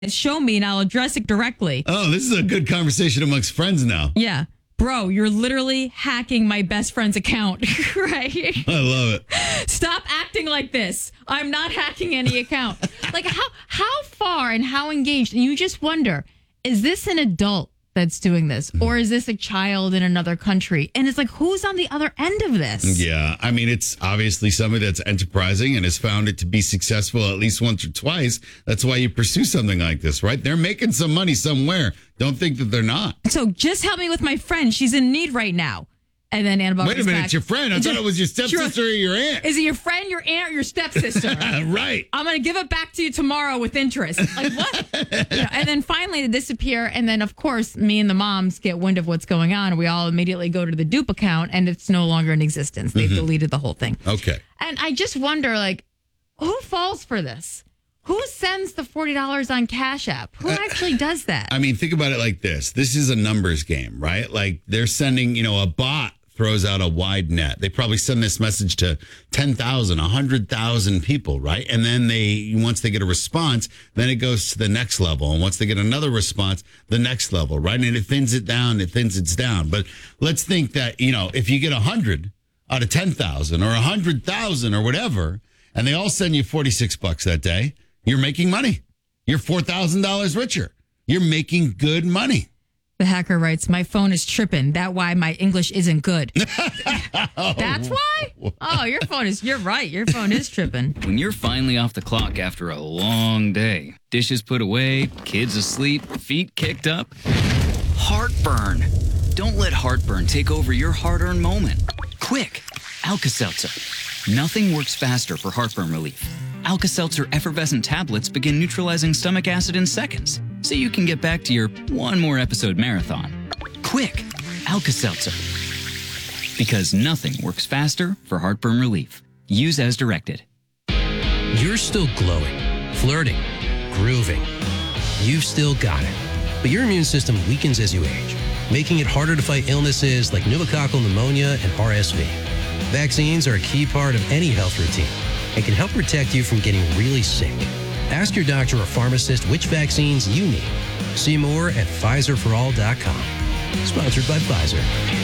Show me and I'll address it directly. Oh, this is a good conversation amongst friends now. Yeah. Bro, you're literally hacking my best friend's account, right? I love it. Stop acting like this. I'm not hacking any account. Like how far and how engaged? And you just wonder, is this an adult that's doing this? Or is this a child in another country? And it's like, who's on the other end of this? Yeah. I mean, it's obviously somebody that's enterprising and has found it to be successful at least once or twice. That's why you pursue something like this, right? They're making some money somewhere. Don't think that they're not. So just help me with my friend. She's in need right now. And then Annabelle Wait a minute, it's your friend. I thought it was your stepsister or your aunt. Is it your friend, your aunt, or your stepsister? Right. I'm going to give it back to you tomorrow with interest. Like, what? And then finally they disappear. And then, of course, me and the moms get wind of what's going on. We all immediately go to the dupe account, and it's no longer in existence. They've deleted the whole thing. Okay. And I just wonder, like, who falls for this? Who sends the $40 on Cash App? Who actually does that? I mean, think about it like this. This is a numbers game, right? Like they're sending, a bot throws out a wide net. They probably send this message to 10,000, 100,000 people, right? And then once they get a response, then it goes to the next level. And once they get another response, the next level, right? And it thins it down, it's down. But let's think that, if you get 100 out of 10,000 or 100,000 or whatever, and they all send you $46 that day, you're making money. You're $4,000 richer. You're making good money. The hacker writes, my phone is tripping. That's why my English isn't good. That's why? Oh, you're right. Your phone is tripping. When you're finally off the clock after a long day, dishes put away, kids asleep, feet kicked up, heartburn. Don't let heartburn take over your hard-earned moment. Quick, Alka-Seltzer. Nothing works faster for heartburn relief. Alka-Seltzer effervescent tablets begin neutralizing stomach acid in seconds, so you can get back to your one more episode marathon. Quick, Alka-Seltzer. Because nothing works faster for heartburn relief. Use as directed. You're still glowing, flirting, grooving. You've still got it. But your immune system weakens as you age, making it harder to fight illnesses like pneumococcal pneumonia and RSV. Vaccines are a key part of any health routine and can help protect you from getting really sick. Ask your doctor or pharmacist which vaccines you need. See more at PfizerForAll.com. Sponsored by Pfizer.